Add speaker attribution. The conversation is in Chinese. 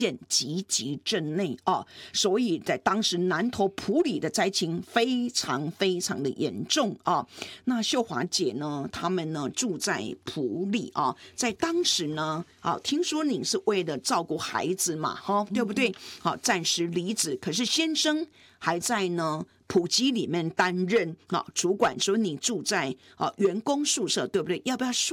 Speaker 1: 县集集镇内啊，所以在当时南投埔里的灾情非常非常的严重啊。那秀华姐呢，他们呢住在埔里啊，在当时呢，听说你是为了照顾孩子嘛，对不对？好，暂时离职，可是先生还在呢。埔基里面担任主管，说你住在员工宿舍，对不对？要不要说